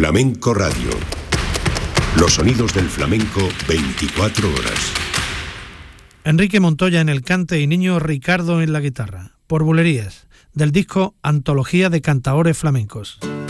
Flamenco Radio. Los sonidos del flamenco 24 horas. Enrique Montoya en el cante y Niño Ricardo en la guitarra. Por Bulerías, del disco Antología de Cantaores Flamencos.